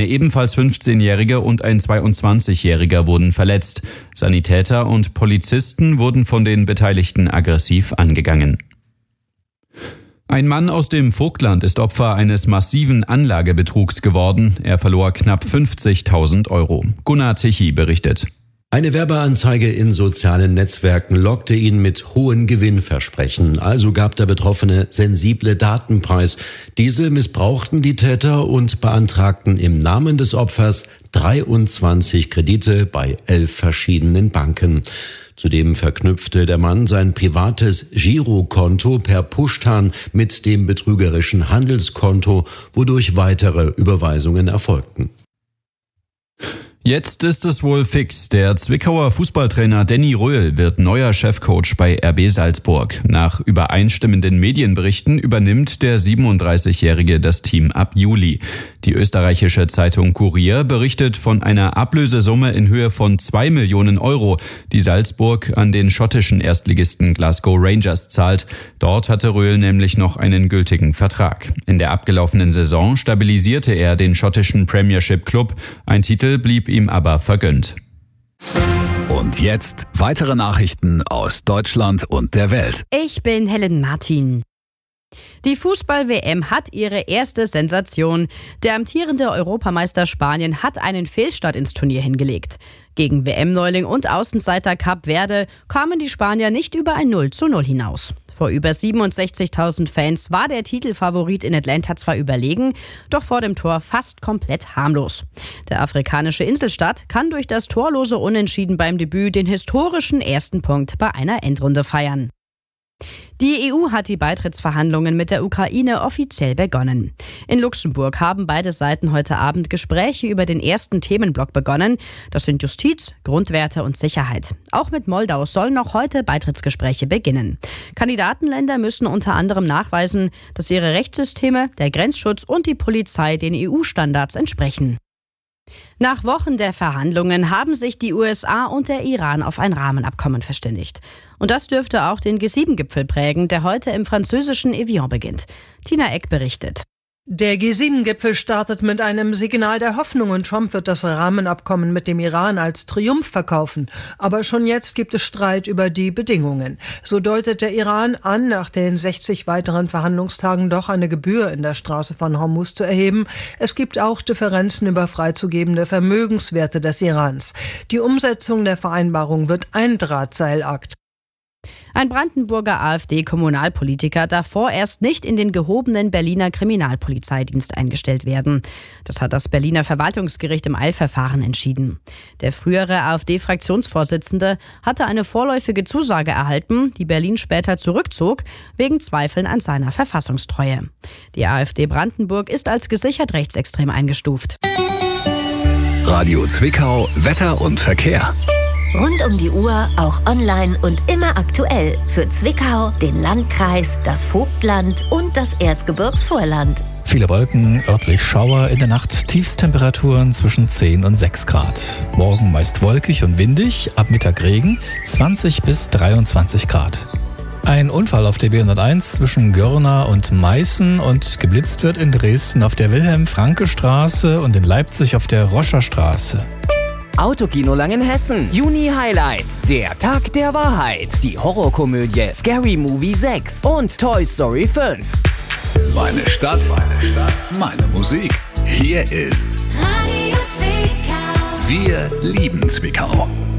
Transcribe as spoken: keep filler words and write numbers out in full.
Eine ebenfalls fünfzehnjährige und ein zweiundzwanzigjähriger wurden verletzt. Sanitäter und Polizisten wurden von den Beteiligten aggressiv angegangen. Ein Mann aus dem Vogtland ist Opfer eines massiven Anlagebetrugs geworden. Er verlor knapp fünfzigtausend Euro. Gunnar Tichy berichtet. Eine Werbeanzeige in sozialen Netzwerken lockte ihn mit hohen Gewinnversprechen. Also gab der Betroffene sensible Daten preis. Diese missbrauchten die Täter und beantragten im Namen des Opfers dreiundzwanzig Kredite bei elf verschiedenen Banken. Zudem verknüpfte der Mann sein privates Girokonto per Pushtan mit dem betrügerischen Handelskonto, wodurch weitere Überweisungen erfolgten. Jetzt ist es wohl fix. Der Zwickauer Fußballtrainer Danny Röhl wird neuer Chefcoach bei R B Salzburg. Nach übereinstimmenden Medienberichten übernimmt der siebenunddreißigjährige das Team ab Juli. Die österreichische Zeitung Kurier berichtet von einer Ablösesumme in Höhe von zwei Millionen Euro, die Salzburg an den schottischen Erstligisten Glasgow Rangers zahlt. Dort hatte Röhl nämlich noch einen gültigen Vertrag. In der abgelaufenen Saison stabilisierte er den schottischen Premiership-Club. Ein Titel blieb ihm aber vergönnt. Und jetzt weitere Nachrichten aus Deutschland und der Welt. Ich bin Helen Martin. Die Fußball-W M hat ihre erste Sensation. Der amtierende Europameister Spanien hat einen Fehlstart ins Turnier hingelegt. Gegen W M-Neuling und Außenseiter Kap Verde kamen die Spanier nicht über ein null zu null hinaus. Vor über siebenundsechzigtausend Fans war der Titelfavorit in Atlanta zwar überlegen, doch vor dem Tor fast komplett harmlos. Der afrikanische Inselstaat kann durch das torlose Unentschieden beim Debüt den historischen ersten Punkt bei einer Endrunde feiern. Die E U hat die Beitrittsverhandlungen mit der Ukraine offiziell begonnen. In Luxemburg haben beide Seiten heute Abend Gespräche über den ersten Themenblock begonnen. Das sind Justiz, Grundwerte und Sicherheit. Auch mit Moldau sollen noch heute Beitrittsgespräche beginnen. Kandidatenländer müssen unter anderem nachweisen, dass ihre Rechtssysteme, der Grenzschutz und die Polizei den E U-Standards entsprechen. Nach Wochen der Verhandlungen haben sich die U S A und der Iran auf ein Rahmenabkommen verständigt. Und das dürfte auch den G sieben Gipfel prägen, der heute im französischen Evian beginnt. Tina Eck berichtet. Der G sieben Gipfel startet mit einem Signal der Hoffnung und Trump wird das Rahmenabkommen mit dem Iran als Triumph verkaufen. Aber schon jetzt gibt es Streit über die Bedingungen. So deutet der Iran an, nach den sechzig weiteren Verhandlungstagen doch eine Gebühr in der Straße von Hormuz zu erheben. Es gibt auch Differenzen über freizugebende Vermögenswerte des Irans. Die Umsetzung der Vereinbarung wird ein Drahtseilakt. Ein Brandenburger AfD-Kommunalpolitiker darf vorerst nicht in den gehobenen Berliner Kriminalpolizeidienst eingestellt werden. Das hat das Berliner Verwaltungsgericht im Eilverfahren entschieden. Der frühere AfD-Fraktionsvorsitzende hatte eine vorläufige Zusage erhalten, die Berlin später zurückzog, wegen Zweifeln an seiner Verfassungstreue. Die AfD Brandenburg ist als gesichert rechtsextrem eingestuft. Radio Zwickau, Wetter und Verkehr. Rund um die Uhr, auch online und immer aktuell. Für Zwickau, den Landkreis, das Vogtland und das Erzgebirgsvorland. Viele Wolken, örtlich Schauer, in der Nacht Tiefstemperaturen zwischen zehn und sechs Grad. Morgen meist wolkig und windig, ab Mittag Regen, zwanzig bis dreiundzwanzig Grad. Ein Unfall auf der B hunderteins zwischen Görna und Meißen und geblitzt wird in Dresden auf der Wilhelm-Franke-Straße und in Leipzig auf der Roscher-Straße. Autokino Langenhessen. Juni Highlights. Der Tag der Wahrheit. Die Horrorkomödie Scary Movie sechs und Toy Story fünf. Meine Stadt, meine Stadt, meine Musik. Hier ist Radio Zwickau. Wir lieben Zwickau.